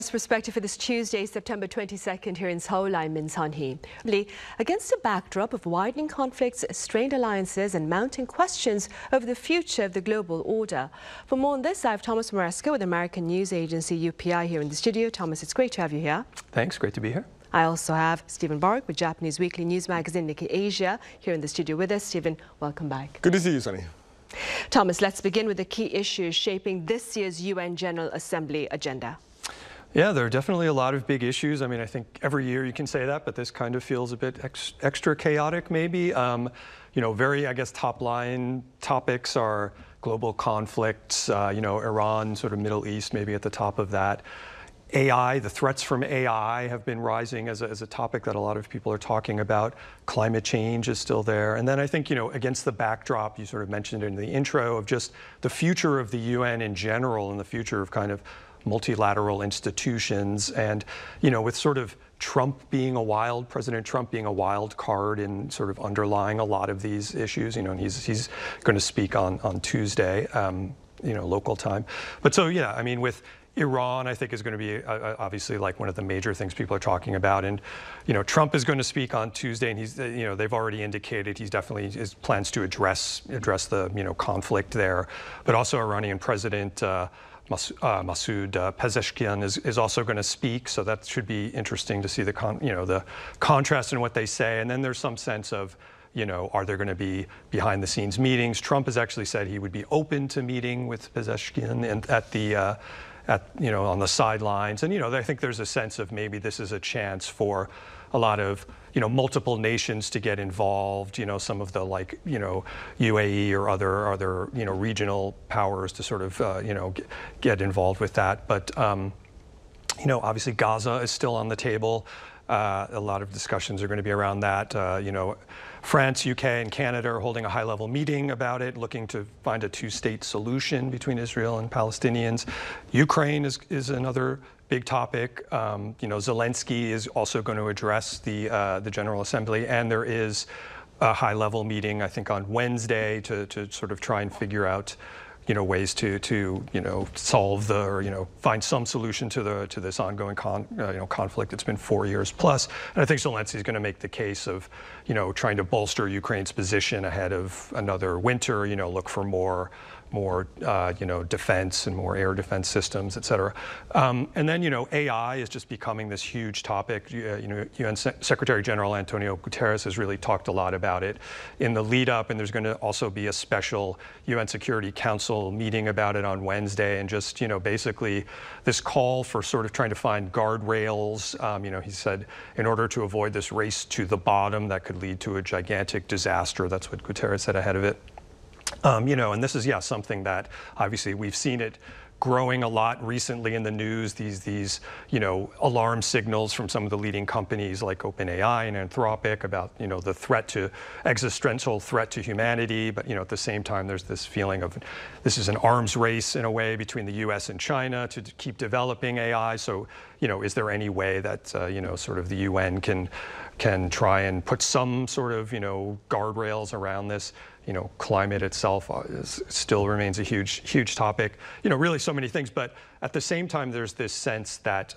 Perspective for this Tuesday, September 22nd here in Seoul. I'm Min Sun-hee. Against a backdrop of widening conflicts, strained alliances and mounting questions over the future of the global order. For more on this, I have Thomas Maresca with American news agency UPI here in the studio. Thomas, it's great to have you here. Thanks, great to be here. I also have Stephen Bork with Japanese weekly news magazine Nikkei Asia here in the studio with us. Stephen, welcome back. Good to see you, Sunny. Thomas, let's begin with the key issues shaping this year's UN General Assembly agenda. Yeah, there are definitely a lot of big issues. I mean, I think every year you can say that, but this kind of feels a bit extra chaotic, maybe. Very, I guess, top-line topics are global conflicts, Iran, sort of Middle East, maybe at the top of that. AI, the threats from AI have been rising as a topic that a lot of people are talking about. Climate change is still there. And then I think, against the backdrop, you sort of mentioned in the intro, of just the future of the UN in general and the future of kind of multilateral institutions. And, with sort of President Trump being a wild card in sort of underlying a lot of these issues, and he's going to speak on Tuesday, local time. But so, yeah, I mean, with Iran, I think, is going to be obviously like one of the major things people are talking about. And, Trump is going to speak on Tuesday, and he's, they've already indicated he's definitely plans to address the, conflict there. But also Iranian President Masoud Pezeshkian is also going to speak, so that should be interesting to see the contrast in what they say. And then there's some sense of, are there going to be behind-the-scenes meetings? Trump has actually said he would be open to meeting with Pezeshkian and on the sidelines. And, I think there's a sense of maybe this is a chance for a lot of, multiple nations to get involved, some of the UAE or other, regional powers to sort of, get involved with that. But, obviously Gaza is still on the table. A lot of discussions are going to be around that. France, UK, and Canada are holding a high-level meeting about it, looking to find a two-state solution between Israel and Palestinians. Ukraine is another big topic. Zelensky is also going to address the General Assembly, and there is a high-level meeting, I think, on Wednesday to sort of try and figure out ways to solve find some solution to this ongoing conflict. It's been 4 years plus, and I think Zelensky is going to make the case of trying to bolster Ukraine's position ahead of another winter. Look for more defense and more air defense systems, et cetera. And then, AI is just becoming this huge topic. UN Secretary General Antonio Guterres has really talked a lot about it in the lead up, and there's going to also be a special UN Security Council meeting about it on Wednesday, and just, basically this call for sort of trying to find guardrails. He said, in order to avoid this race to the bottom that could lead to a gigantic disaster. That's what Guterres said ahead of it. And this is, something that obviously we've seen it growing a lot recently in the news, these alarm signals from some of the leading companies like OpenAI and Anthropic about, the existential threat to humanity. But, at the same time, there's this feeling of this is an arms race in a way between the US and China to keep developing AI. So, is there any way that, sort of the UN can try and put some sort of, guardrails around this? Climate itself still remains a huge topic. Really so many things. But at the same time, there's this sense that,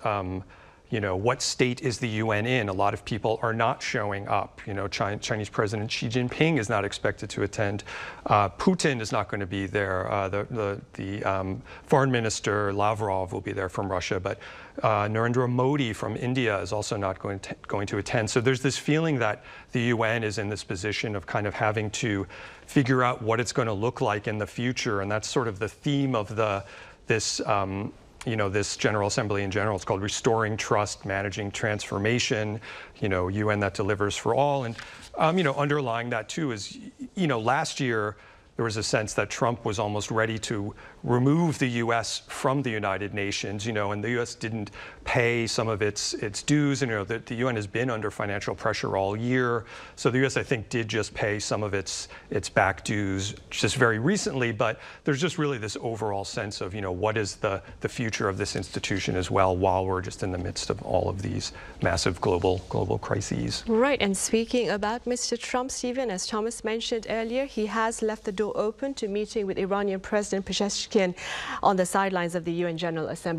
what state is the UN in? A lot of people are not showing up. Chinese President Xi Jinping is not expected to attend. Putin is not going to be there. The Foreign Minister Lavrov will be there from Russia, but Narendra Modi from India is also not going to attend. So there's this feeling that the UN is in this position of kind of having to figure out what it's going to look like in the future, and that's sort of the theme of this General Assembly in general. It's called Restoring Trust, Managing Transformation, UN that delivers for all. And, underlying that too is, last year there was a sense that Trump was almost ready to remove the U.S. from the United Nations, and the U.S. didn't pay some of its dues. And, the UN has been under financial pressure all year. So the U.S., I think, did just pay some of its back dues just very recently. But there's just really this overall sense of, what is the future of this institution as well, while we're just in the midst of all of these massive global crises. Right. And speaking about Mr. Trump, Stephen, as Thomas mentioned earlier, he has left the door open to meeting with Iranian President Pezeshkian on the sidelines of the UN General Assembly.